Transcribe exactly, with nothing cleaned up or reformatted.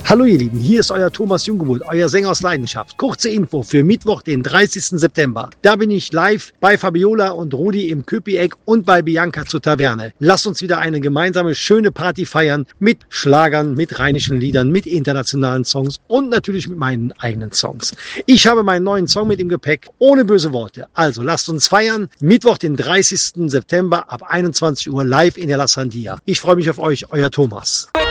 Hallo ihr Lieben, hier ist euer Thomas Junggemuth, euer Sänger aus Leidenschaft. Kurze Info für Mittwoch, den dreißigsten September. Da bin ich live bei Fabiola und Rudi im Köpi-Eck und bei Bianca zur Taverne. Lasst uns wieder eine gemeinsame, schöne Party feiern mit Schlagern, mit rheinischen Liedern, mit internationalen Songs und natürlich mit meinen eigenen Songs. Ich habe meinen neuen Song mit im Gepäck, ohne böse Worte. Also lasst uns feiern. Mittwoch, den dreißigsten September ab einundzwanzig Uhr live in der La Sandia. Ich freue mich auf euch, euer Thomas.